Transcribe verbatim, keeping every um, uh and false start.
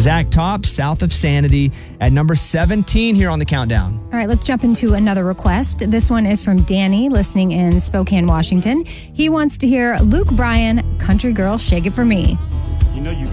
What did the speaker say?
Zach Top, South of Sanity, at number seventeen here on the countdown. All right, let's jump into another request. This one is from Danny, listening in Spokane, Washington. He wants to hear Luke Bryan, Country Girl, Shake It For Me. You know you